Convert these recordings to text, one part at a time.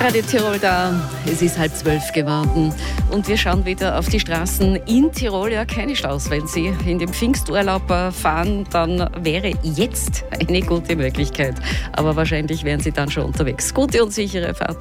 Radio Tirol da. Es ist 11:30 geworden und wir schauen wieder auf die Straßen in Tirol. Ja, keine Staus. Wenn Sie in den Pfingsturlaub fahren, dann wäre jetzt eine gute Möglichkeit. Aber wahrscheinlich wären Sie dann schon unterwegs. Gute und sichere Fahrt.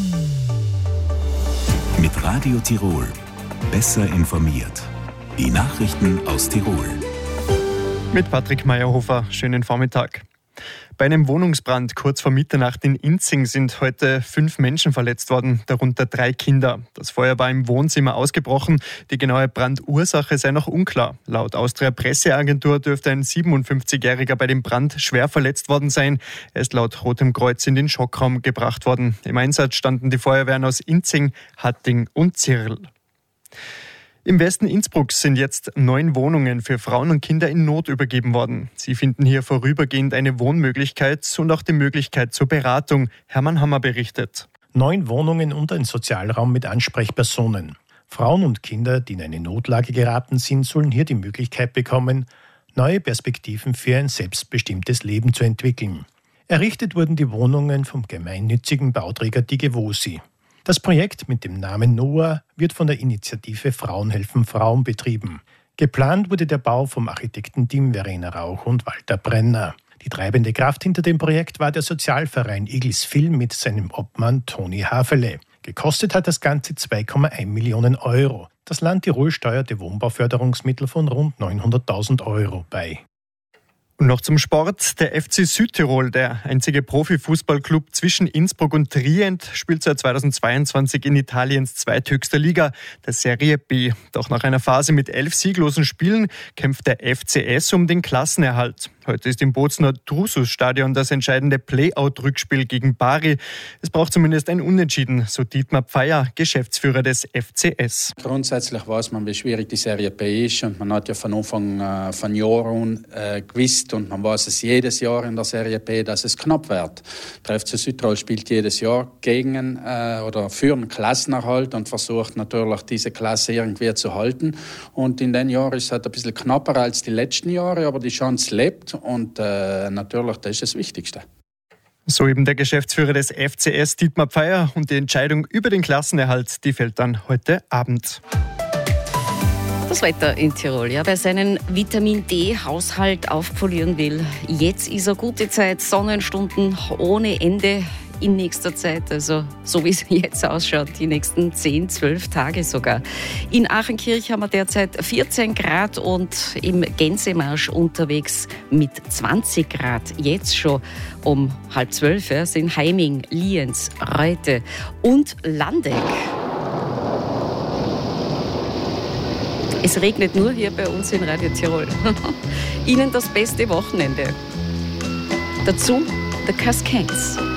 Mit Radio Tirol. Besser informiert. Die Nachrichten aus Tirol. Mit Patrick Meyerhofer. Schönen Vormittag. Bei einem Wohnungsbrand kurz vor Mitternacht in Inzing sind heute 5 Menschen verletzt worden, darunter 3 Kinder. Das Feuer war im Wohnzimmer ausgebrochen. Die genaue Brandursache sei noch unklar. Laut Austria Presseagentur dürfte ein 57-Jähriger bei dem Brand schwer verletzt worden sein. Er ist laut Rotem Kreuz in den Schockraum gebracht worden. Im Einsatz standen die Feuerwehren aus Inzing, Hatting und Zirl. Im Westen Innsbrucks sind jetzt 9 Wohnungen für Frauen und Kinder in Not übergeben worden. Sie finden hier vorübergehend eine Wohnmöglichkeit und auch die Möglichkeit zur Beratung. Hermann Hammer berichtet. 9 Wohnungen und ein Sozialraum mit Ansprechpersonen. Frauen und Kinder, die in eine Notlage geraten sind, sollen hier die Möglichkeit bekommen, neue Perspektiven für ein selbstbestimmtes Leben zu entwickeln. Errichtet wurden die Wohnungen vom gemeinnützigen Bauträger Digevosi. Das Projekt mit dem Namen Noah wird von der Initiative Frauen helfen Frauen betrieben. Geplant wurde der Bau vom Architektenteam Verena Rauch und Walter Brenner. Die treibende Kraft hinter dem Projekt war der Sozialverein Iglis Film mit seinem Obmann Toni Havele. Gekostet hat das Ganze 2,1 Millionen Euro. Das Land Tirol steuerte Wohnbauförderungsmittel von rund 900.000 Euro bei. Und noch zum Sport. Der FC Südtirol, der einzige Profifußballclub zwischen Innsbruck und Trient, spielt seit 2022 in Italiens zweithöchster Liga, der Serie B. Doch nach einer Phase mit 11 sieglosen Spielen kämpft der FCS um den Klassenerhalt. Heute ist im Bozner Drusus-Stadion das entscheidende Play-out-Rückspiel gegen Bari. Es braucht zumindest ein Unentschieden, so Dietmar Pfeier, Geschäftsführer des FCS. Grundsätzlich weiß man, wie schwierig die Serie B ist und man hat ja von Anfang von Jahren gewusst und man weiß es jedes Jahr in der Serie B, dass es knapp wird. Der FC Südtirol spielt jedes Jahr gegen oder für einen Klassenerhalt und versucht natürlich diese Klasse irgendwie zu halten. Und in den Jahren ist es halt ein bisschen knapper als die letzten Jahre, aber die Chance lebt. Und natürlich, das ist das Wichtigste. So eben der Geschäftsführer des FCS, Dietmar Pfeier. Und die Entscheidung über den Klassenerhalt, die fällt dann heute Abend. Das Wetter in Tirol, ja, wer seinen Vitamin-D-Haushalt aufpolieren will, jetzt ist eine gute Zeit, Sonnenstunden ohne Ende in nächster Zeit, also so wie es jetzt ausschaut, die nächsten 10, 12 Tage sogar. In Achenkirch haben wir derzeit 14 Grad und im Gänsemarsch unterwegs mit 20 Grad. Jetzt schon um 11:30 ja, sind Heiming, Lienz, Reute und Landeck. Es regnet nur hier bei uns in Radio Tirol. Ihnen das beste Wochenende. Dazu The Cascades.